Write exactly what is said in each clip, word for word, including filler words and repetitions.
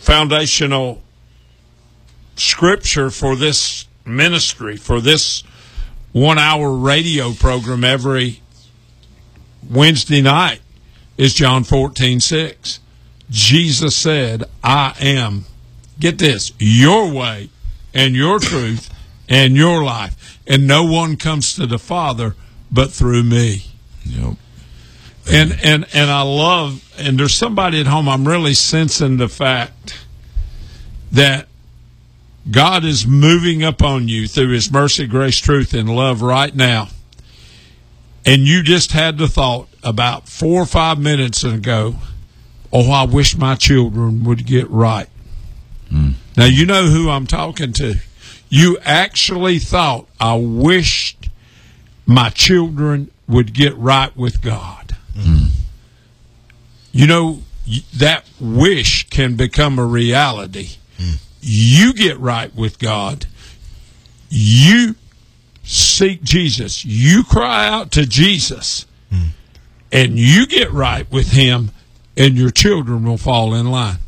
foundational scripture for this ministry, for this one-hour radio program every Wednesday night, is John fourteen six. Jesus said, I am, get this, your way and your truth and your life, and no one comes to the Father but through me. Yep. And and and I love, and there's somebody at home, I'm really sensing the fact that God is moving upon you through his mercy, grace, truth, and love right now. And you just had the thought about four or five minutes ago, oh, I wish my children would get right. Mm. Now, you know who I'm talking to. You actually thought, I wished my children would get right with God. Mm. You know, that wish can become a reality. Mm. You get right with God. You seek Jesus. You cry out to Jesus. Mm. And you get right with him, and your children will fall in line.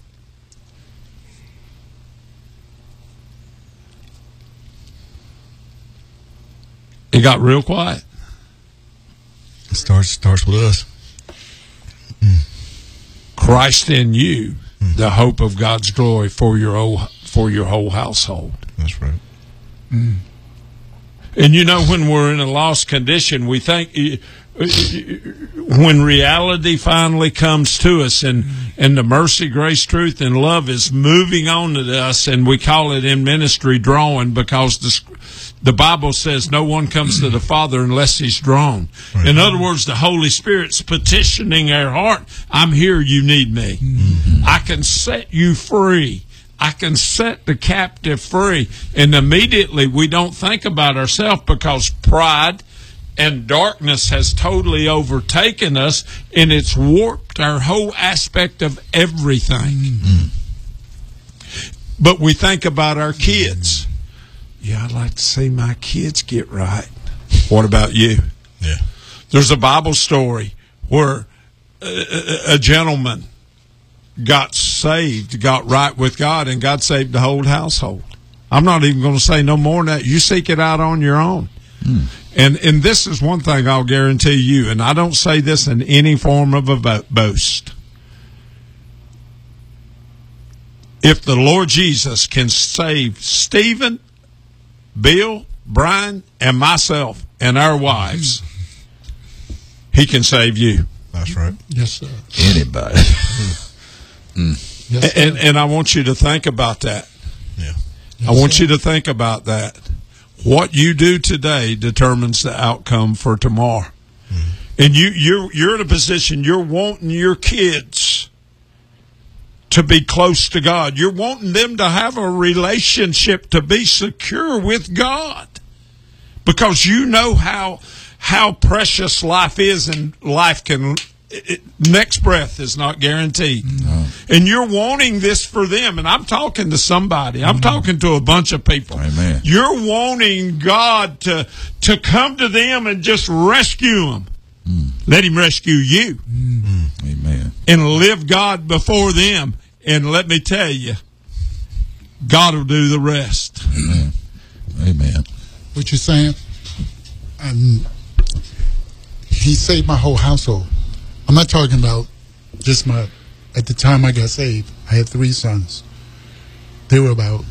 It got real quiet. It starts starts with us. Mm. Christ in you, mm. the hope of God's glory for your whole, for your whole household. That's right. Mm. And you know, when we're in a lost condition, we think, when reality finally comes to us, and, and the mercy, grace, truth, and love is moving on to us, and we call it in ministry drawing, because the, the Bible says no one comes to the Father unless he's drawn. Right. In other words, the Holy Spirit's petitioning our heart, I'm here, you need me. Mm-hmm. I can set you free. I can set the captive free. And immediately we don't think about ourselves, because pride and darkness has totally overtaken us, and it's warped our whole aspect of everything. Mm-hmm. But we think about our kids. Yeah, I'd like to see my kids get right. What about you? Yeah. There's a Bible story where a, a gentleman got saved, got right with God, and God saved the whole household. I'm not even going to say no more than that. You seek it out on your own. Mm. And and this is one thing I'll guarantee you, and I don't say this in any form of a boast. If the Lord Jesus can save Stephen, Bill, Brian, and myself, and our wives, he can save you. That's right. Yes, sir. Anybody. Mm. Yes, and, and I want you to think about that. Yeah. Yes, I want sir. you to think about that. What you do today determines the outcome for tomorrow. Mm. And you, you're, you're in a position, you're wanting your kids to be close to God. You're wanting them to have a relationship, to be secure with God. Because you know how, how precious life is, and life can... It, next breath is not guaranteed. No. And you're wanting this for them. And I'm talking to somebody. I'm mm-hmm. talking to a bunch of people. Amen. You're wanting God to, to come to them and just rescue them. Mm. Let him rescue you. Mm-hmm. Amen. And live God before them. And let me tell you, God will do the rest. Amen. Amen. What you're saying? Um, he saved my whole household. I'm not talking about just my, at the time I got saved, I had three sons. They were about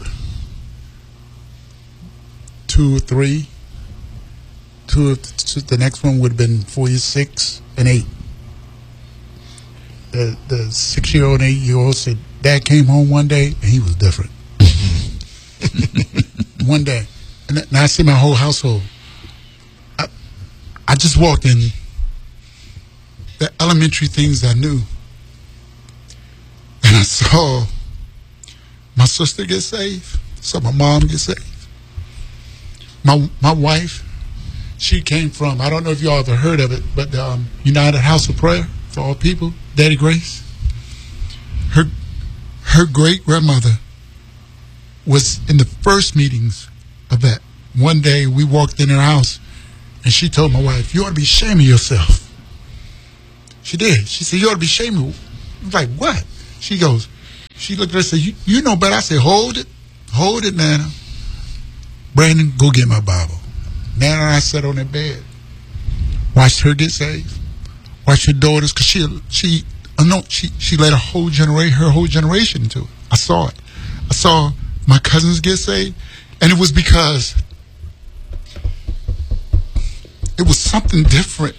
two or three. Two of the, the next one would have been four years, six, and eight. The, the six-year-old and eight-year-old said, Dad came home one day, and he was different. One day. And, and I see my whole household. I, I just walked in. The elementary things I knew. And I saw my sister get saved. Saw my mom get saved. My my wife, she came from, I don't know if y'all ever heard of it, but the um, United House of Prayer for All People, Daddy Grace. Her, her great-grandmother was in the first meetings of that. One day we walked in her house, and she told my wife, you ought to be ashamed of yourself. She did. She said, you ought to be ashamed of. I was like, what? She goes, She looked at her and said, you, you know better. I said, hold it. Hold it, Nana. Brandon, go get my Bible. Nana and I sat on that bed. Watched her get saved. Watched her daughters, because she, she, uh, no, she, she led a whole generation, her whole generation into it. I saw it. I saw my cousins get saved. And it was because it was something different.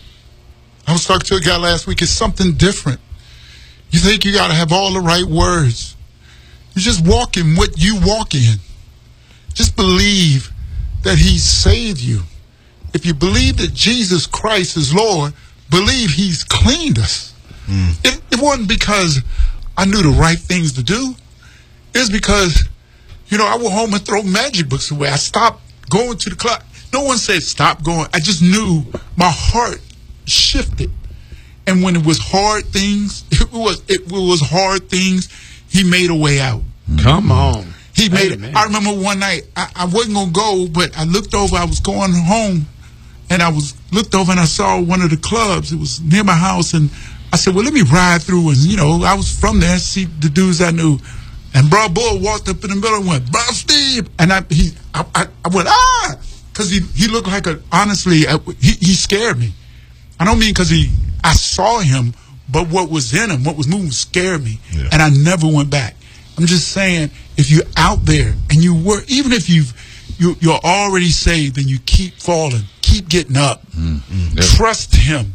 I was talking to a guy last week. It's something different. You think you got to have all the right words. You just walk in what you walk in. Just believe that he saved you. If you believe that Jesus Christ is Lord, believe he's cleaned us. Mm. It, it wasn't because I knew the right things to do. It was because, you know, I went home and throw magic books away. I stopped going to the club. No one said stop going. I just knew my heart shifted. And when it was hard things, it was it was hard things, he made a way out. Come on. He made Amen. it. I remember one night, I, I wasn't going to go, but I looked over, I was going home, and I was looked over and I saw one of the clubs. It was near my house, and I said, well, let me ride through. And, you know, I was from there, see the dudes I knew. And Bro Bull walked up in the middle and went, Bro Steve. And I he I, I, I went, ah, because he, he looked like a, honestly, I, he, he scared me. I don't mean because he, I saw him, but what was in him, what was moving, scared me. Yeah. And I never went back. I'm just saying, if you're out there and you were, even if you've, you, you're already saved and you keep falling, keep getting up, mm-hmm. yep. Trust him.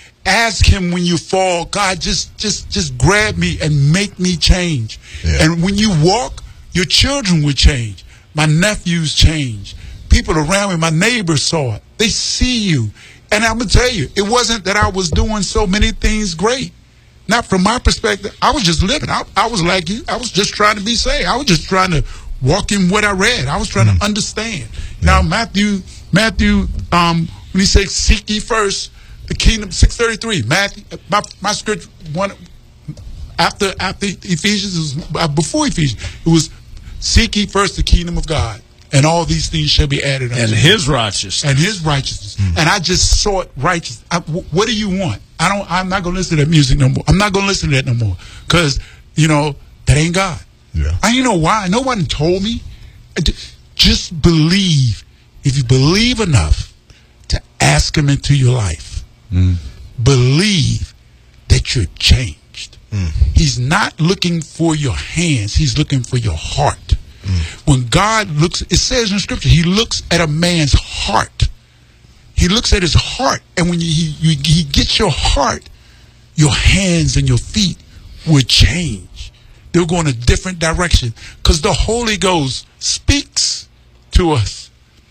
Ask him when you fall, God, just just just grab me and make me change. Yeah. And when you walk, your children will change. My nephews change. People around me, my neighbors saw it. They see you. And I'm going to tell you, it wasn't that I was doing so many things great. Not from my perspective. I was just living. I, I was like you. I was just trying to be saved. I was just trying to walk in what I read. I was trying mm. to understand. Yeah. Now, Matthew, Matthew, um, when he said, seek ye first the kingdom, six thirty-three. Matthew, my, my scripture, one, after, after Ephesians, it was, uh, before Ephesians, it was, seek ye first the kingdom of God, and all these things shall be added unto and you. his righteousness. And his righteousness. Mm. And I just sought righteousness. I, w- what do you want? I don't, I'm not going to listen to that music no more. I'm not going to listen to that no more. Because, you know, that ain't God. Yeah. I you know why. Nobody told me. Just believe. If you believe enough to ask him into your life, mm. believe that you're changed. Mm. He's not looking for your hands. He's looking for your heart. Mm. When God looks, it says in Scripture, he looks at a man's heart. He looks at his heart. And when you, he, you, he gets your heart, your hands and your feet will change. They'll go in a different direction. Because the Holy Ghost speaks to us.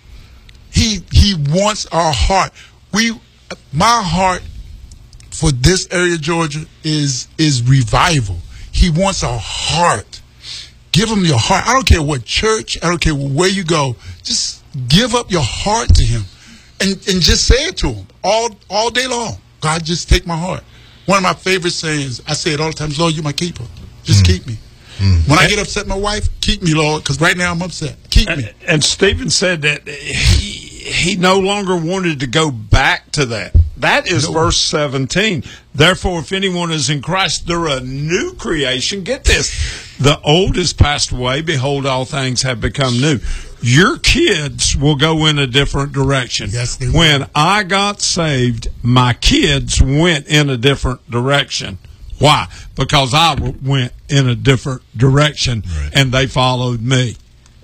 He he wants our heart. We, my heart for this area of Georgia is is revival. He wants our heart. Give him your heart. I don't care what church, I don't care where you go. Just give up your heart to him. And and just say it to him all all day long. God, just take my heart. One of my favorite sayings, I say it all the time, Lord, you're my keeper. Just mm. keep me. Mm. When I get upset with my wife, keep me, Lord, because right now I'm upset. Keep me. And, and Stephen said that he he no longer wanted to go back to that. That is no. verse seventeen. Therefore, if anyone is in Christ, they're a new creation. Get this. The old has passed away. Behold, all things have become new. Your kids will go in a different direction. Yes, they will. When I got saved, my kids went in a different direction. Why? Because I went in a different direction, right. and they followed me.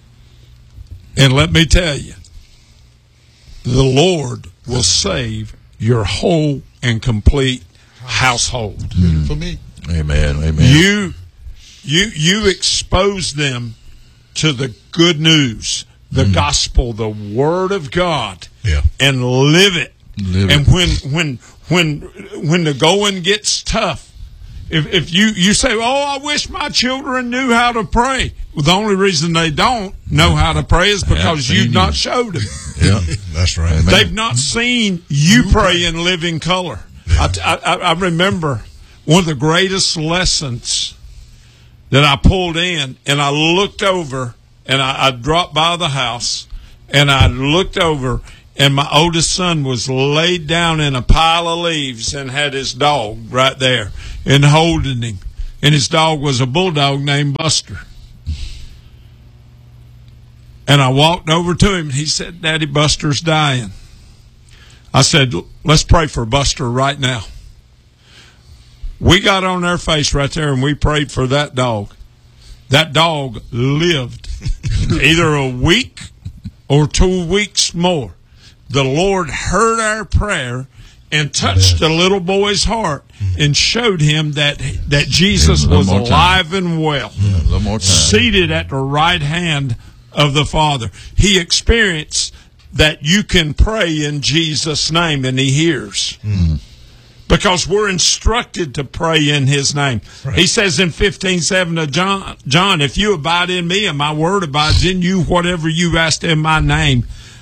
And let me tell you, the Lord will save your whole and complete household. Mm-hmm. For me. Amen. Amen. You, you, you expose them to the good news, the mm. gospel, the word of God, yeah. and live it. Live and it. when when when when the going gets tough, if if you, you say, "Oh, I wish my children knew how to pray," well, the only reason they don't know how to pray is because you've not showed them. Yeah, that's right. They've not seen you pray in living color. Yeah. I, I, I remember one of the greatest lessons that I pulled in, and I looked over, and I, I dropped by the house, and I looked over, and my oldest son was laid down in a pile of leaves and had his dog right there and holding him. and his dog was a bulldog named Buster. And I walked over to him, and he said, Daddy, Buster's dying. I said, let's pray for Buster right now. We got on their face right there, and we prayed for that dog. That dog lived either a week or two weeks more. The Lord heard our prayer and touched the little boy's heart and showed him that that Jesus was alive and well, Yeah, a little more time. seated at the right hand of the Father. He experienced that you can pray in Jesus' name, and he hears. Mm. Because we're instructed to pray in his name. Right. He says in fifteen seven of John, John, if you abide in me and my word abides in you, whatever you ask in my name,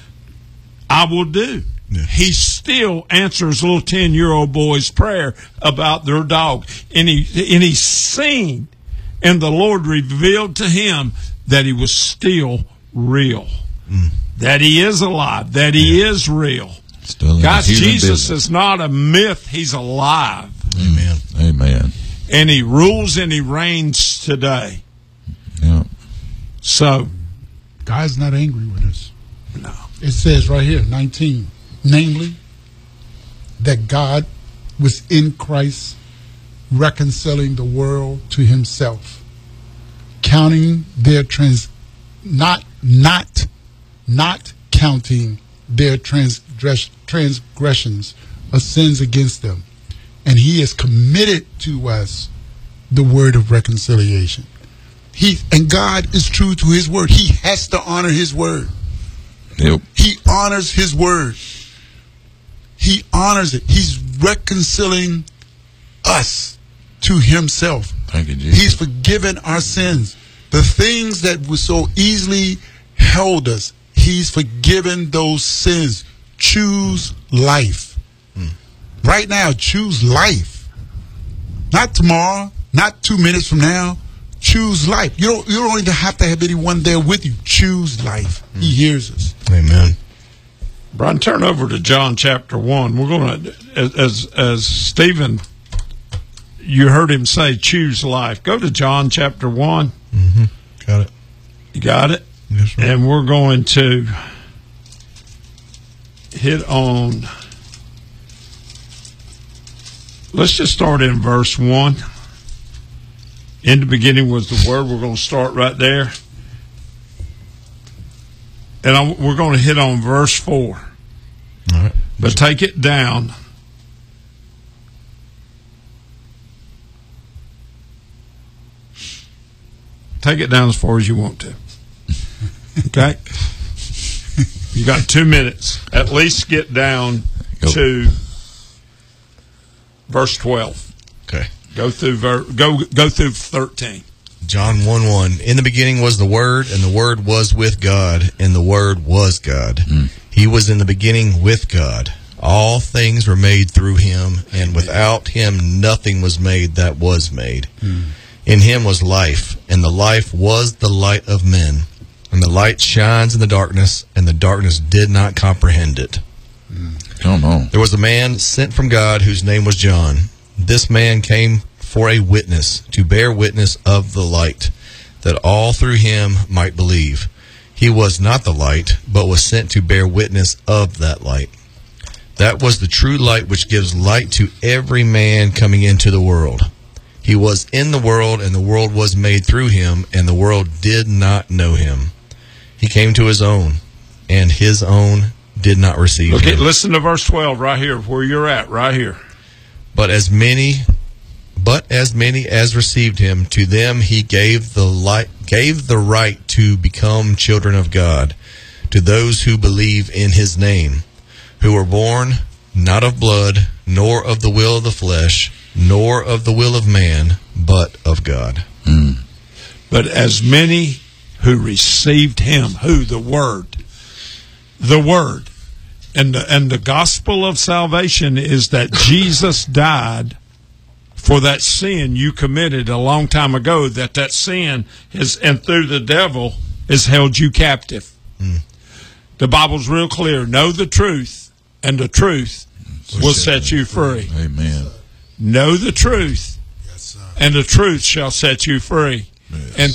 I will do. Yeah. He still answers a little ten-year-old boy's prayer about their dog. And, he, and he's seen, and the Lord revealed to him that he was still real. Mm. That he is alive, that he yeah. is real. Still Guys, Jesus business. is not a myth. He's alive. Amen. Amen. And he rules and he reigns today. Yeah. So, God's not angry with us. No. It says right here, nineteen, namely, that God was in Christ reconciling the world to himself, counting their trans, not, not, not counting their transgress, transgressions or sins against them. And he has committed to us the word of reconciliation. He and God is true to his word. He has to honor his word. Yep. He honors his word. He honors it. He's reconciling us to himself. Thank you, Jesus. He's forgiven our sins. The things that were so easily held us, he's forgiven those sins. Choose life. Hmm. Right now, choose life. Not tomorrow, not two minutes from now. Choose life. You don't, you don't even have to have anyone there with you. Choose life. Hmm. He hears us. Amen. Brian, turn over to John chapter one. We're going to, as, as Stephen, you heard him say, choose life. Go to John chapter one. Mm-hmm. Got it. You got it? Yes, sir. And we're going to hit on, let's just start in verse one. In the beginning was the Word. We're going to start right there. And I, we're going to hit on verse four. All right. But take it down. Take it down as far as you want to. Okay? You got two minutes. At least get down go. to verse twelve. Okay. Go through ver- go go through thirteen. John one one. In the beginning was the Word, and the Word was with God, and the Word was God. Mm. He was in the beginning with God. All things were made through him, and without him nothing was made that was made. Mm. In him was life, and the life was the light of men. And the light shines in the darkness, and the darkness did not comprehend it. Mm. Come on. There was a man sent from God whose name was John. This man came for a witness, to bear witness of the light, that all through him might believe. He was not the light, but was sent to bear witness of that light. That was the true light which gives light to every man coming into the world. He was in the world, and the world was made through him, and the world did not know him. He came to his own, and his own did not receive okay, him. Listen to verse twelve right here, where you're at, right here. But as many, but as many as received him, to them he gave the light, gave the right to become children of God, to those who believe in his name, who were born not of blood, nor of the will of the flesh, nor of the will of man, but of God. Mm. But as many who received him, who? The Word. The Word. And the, and the gospel of salvation is that Jesus died for that sin you committed a long time ago, that that sin has, and through the devil, has held you captive. Mm. The Bible's real clear. Know the truth, and the truth will set you free. Amen. Know the truth, sir. And the truth shall set you free. Yes. And